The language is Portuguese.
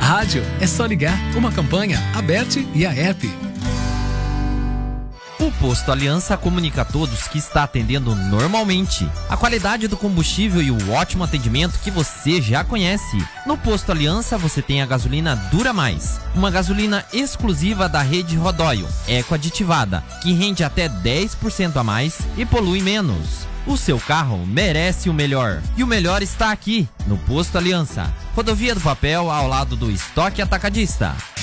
Rádio, é só ligar. Uma campanha, a Bert e a app. O Posto Aliança comunica a todos que está atendendo normalmente. A qualidade do combustível e o ótimo atendimento que você já conhece. No Posto Aliança você tem a gasolina Dura Mais, uma gasolina exclusiva da rede Rodóio, eco-aditivada, que rende até 10% a mais e polui menos. O seu carro merece o melhor. E o melhor está aqui, no Posto Aliança. Rodovia do Papel, ao lado do Estoque Atacadista.